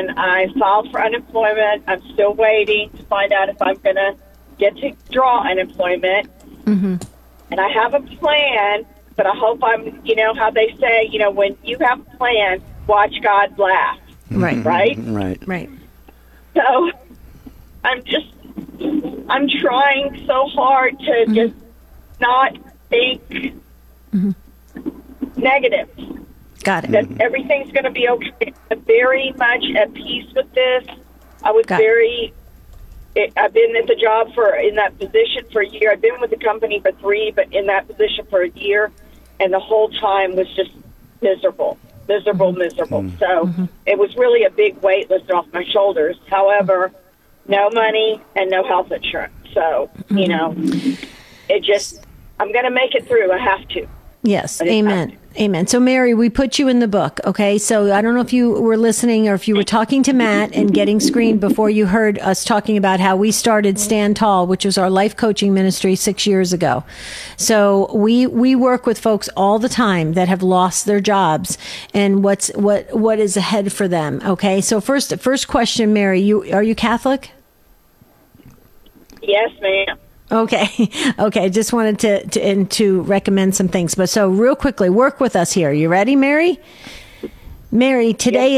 and I filed for unemployment. I'm still waiting to find out if I'm going to get to draw unemployment. Mm-hmm. And I have a plan, but I hope I'm, how they say, when you have a plan, watch God laugh. Right. Right? Right. So I'm trying so hard to just not think negative. Got it. That everything's going to be okay. I'm very much at peace with this. I've been at the job in that position for a year. I've been with the company for 3, but in that position for a year. And the whole time was just miserable. So it was really a big weight lifted off my shoulders. However, no money and no health insurance. So, it just, I'm going to make it through. I have to. Yes. Amen. Amen. So, Mary, we put you in the book, okay? So I don't know if you were listening or if you were talking to Matt and getting screened before you heard us talking about how we started Stand Tall, which was our life coaching ministry 6 years ago. So we work with folks all the time that have lost their jobs and what is ahead for them, okay? So first question, Mary, are you Catholic? Yes, ma'am. Okay. Just wanted to recommend some things. But so real quickly, work with us here. You ready, Mary? Mary, today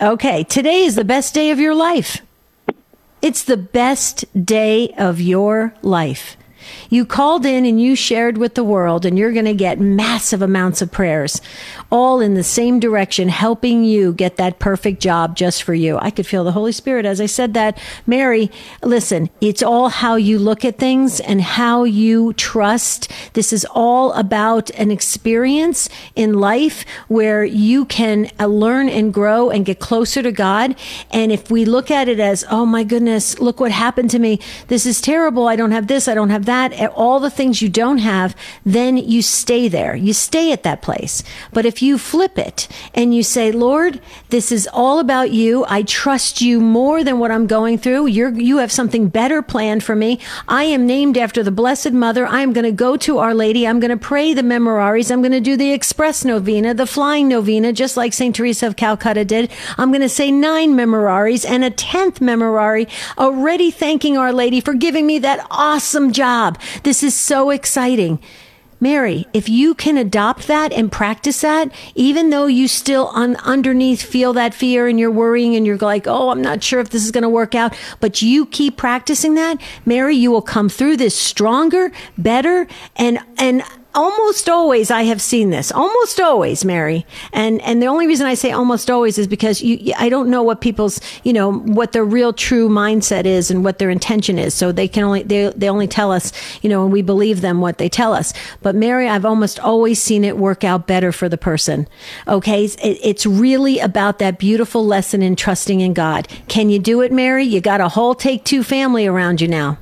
is the best day of your life. It's the best day of your life. You called in and you shared with the world, and you're going to get massive amounts of prayers, all in the same direction, helping you get that perfect job just for you. I could feel the Holy Spirit as I said that. Mary, listen, it's all how you look at things and how you trust. This is all about an experience in life where you can learn and grow and get closer to God. And if we look at it as, oh my goodness, look what happened to me. This is terrible. I don't have this. I don't have that. All the things you don't have, then you stay there. You stay at that place. But if you flip it and you say, Lord, this is all about you. I trust you more than what I'm going through. You have something better planned for me. I am named after the Blessed Mother. I am going to go to Our Lady. I'm going to pray the Memoraries. I'm going to do the Express Novena, the Flying Novena, just like St. Teresa of Calcutta did. I'm going to say 9 Memoraries and a 10th Memorare, already thanking Our Lady for giving me that awesome job. This is so exciting. Mary, if you can adopt that and practice that, even though you still underneath feel that fear and you're worrying and you're like, oh, I'm not sure if this is going to work out, but you keep practicing that, Mary, you will come through this stronger, better, and almost always I have seen this. Almost always, Mary. And the only reason I say almost always is because I don't know what people's, what their real true mindset is and what their intention is. So they only tell us, and we believe them what they tell us. But Mary, I've almost always seen it work out better for the person. Okay. It's really about that beautiful lesson in trusting in God. Can you do it, Mary? You got a whole Take Two family around you now.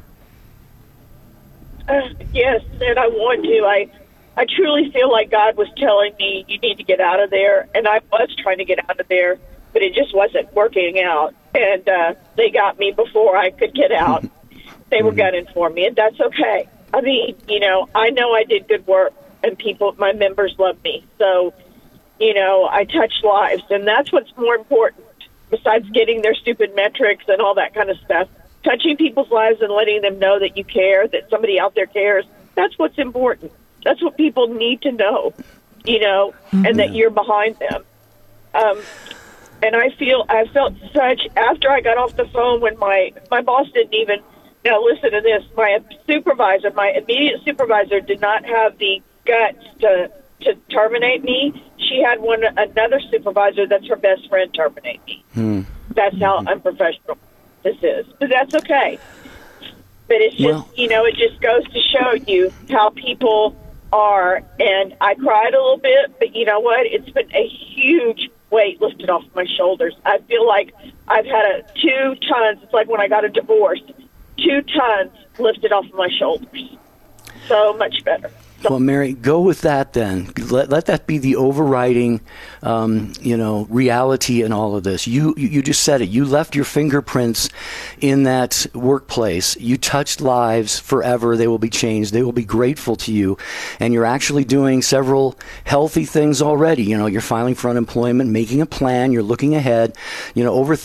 Yes, and I want to. I truly feel like God was telling me, you need to get out of there. And I was trying to get out of there, but it just wasn't working out. And they got me before I could get out. They were gunning for me, and that's okay. I mean, I know I did good work, and my members love me. So, I touched lives, and that's what's more important, besides getting their stupid metrics and all that kind of stuff. Touching people's lives and letting them know that you care, that somebody out there cares, that's what's important. That's what people need to know, and that you're behind them. And I felt such, after I got off the phone when my boss didn't even, now listen to this, my immediate supervisor did not have the guts to terminate me. She had another supervisor that's her best friend terminate me. That's how unprofessional this is. But that's okay. But it's just, it just goes to show you how people are. And I cried a little bit, but you know what? It's been a huge weight lifted off my shoulders. I feel like I've had 2 tons. It's like when I got a divorce, 2 tons lifted off of my shoulders. So much better. Well, Mary, go with that then. Let that be the overriding, reality in all of this. You just said it. You left your fingerprints in that workplace. You touched lives forever. They will be changed. They will be grateful to you. And you're actually doing several healthy things already. You're filing for unemployment, making a plan. You're looking ahead,